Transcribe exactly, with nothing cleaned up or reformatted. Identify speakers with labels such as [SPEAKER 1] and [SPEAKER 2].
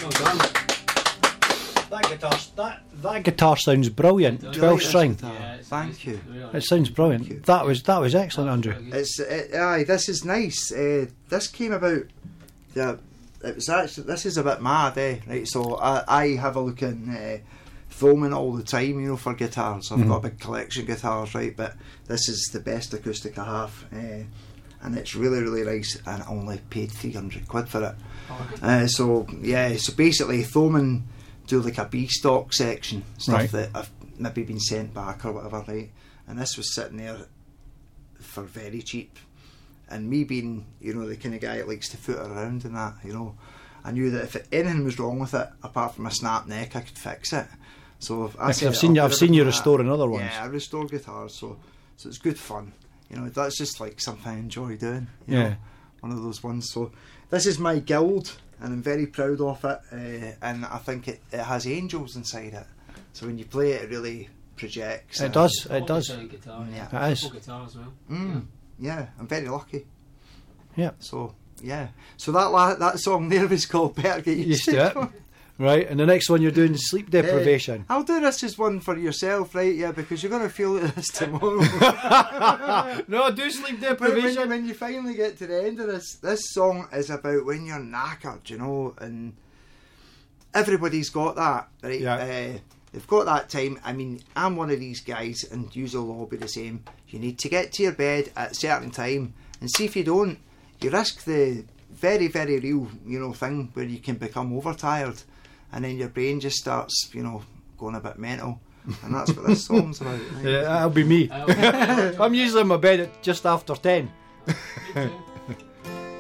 [SPEAKER 1] Well done.
[SPEAKER 2] That guitar, that, that guitar sounds brilliant.
[SPEAKER 1] Do you
[SPEAKER 2] twelve
[SPEAKER 3] like this
[SPEAKER 2] string.
[SPEAKER 3] guitar?
[SPEAKER 1] Yeah, it's
[SPEAKER 3] Thank
[SPEAKER 1] nice.
[SPEAKER 3] you.
[SPEAKER 1] Really
[SPEAKER 2] It sounds brilliant.
[SPEAKER 3] you.
[SPEAKER 2] That was that was excellent, Andrew.
[SPEAKER 3] It's it, aye. This is nice. Uh, this came about. Yeah, it was actually. This is a bit mad, eh? Right. So I, I have a look in uh, Thoman all the time, you know, for guitars. I've
[SPEAKER 2] Mhm.
[SPEAKER 3] got a big collection of guitars, right? But this is the best acoustic I have, uh, and it's really really nice. And I only paid three hundred quid for it. Uh, so yeah. So basically, Thoman do like a B stock section stuff
[SPEAKER 2] Right.
[SPEAKER 3] that I've maybe been sent back or whatever, right? And this was sitting there for very cheap. And me being, you know, the kind of guy that likes to foot around and that, you know, I knew that if anything was wrong with it, apart from a snap neck, I could fix it. So I
[SPEAKER 2] Yeah,
[SPEAKER 3] set
[SPEAKER 2] I've
[SPEAKER 3] it
[SPEAKER 2] seen
[SPEAKER 3] up
[SPEAKER 2] you-
[SPEAKER 3] and
[SPEAKER 2] I've seen you
[SPEAKER 3] everything like
[SPEAKER 2] restore
[SPEAKER 3] that.
[SPEAKER 2] another ones.
[SPEAKER 3] Yeah, I restore guitars, so so it's good fun. You know, that's just like something I enjoy doing. You
[SPEAKER 2] Yeah.
[SPEAKER 3] know, one of those ones. So this is my guild, and I'm very proud of it. Uh, and I think it, it has angels inside it. So when you play it, it really projects.
[SPEAKER 2] It
[SPEAKER 3] and-
[SPEAKER 2] does. It does.
[SPEAKER 1] Guitar,
[SPEAKER 3] Yeah.
[SPEAKER 1] yeah.
[SPEAKER 2] It is.
[SPEAKER 1] Full guitar as well.
[SPEAKER 3] Mm, yeah, I'm very lucky.
[SPEAKER 2] Yeah.
[SPEAKER 3] So yeah, so that la- that song there was called "Better Get Used,
[SPEAKER 2] Used to it. Right, and the next one you're doing is sleep deprivation.
[SPEAKER 3] I'll do this as one for yourself, right? Yeah, because you're going to feel like this tomorrow.
[SPEAKER 2] No, do sleep
[SPEAKER 3] But when, you,
[SPEAKER 2] deprivation.
[SPEAKER 3] when you finally get to the end of this, this song is about when you're knackered, you know, and everybody's got that, right?
[SPEAKER 2] Yeah.
[SPEAKER 3] Uh, they've got that time. I mean, I'm one of these guys, and you'll all be the same. You need to get to your bed at a certain time, and see if you don't, you risk the very, very real, you know, thing where you can become overtired, and then your brain just starts, you know, going a bit mental. And that's what this song's about. Right?
[SPEAKER 2] Yeah, that'll be me.
[SPEAKER 1] Uh,
[SPEAKER 2] I'm usually in my bed at just after ten.
[SPEAKER 1] me too.